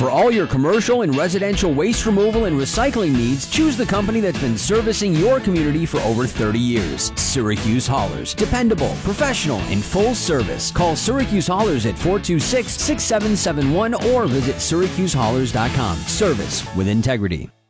For all your commercial and residential waste removal and recycling needs, choose the company that's been servicing your community for over 30 years. Syracuse Haulers. Dependable, professional, and full service. Call Syracuse Haulers at 426-6771 or visit syracusehaulers.com. Service with integrity.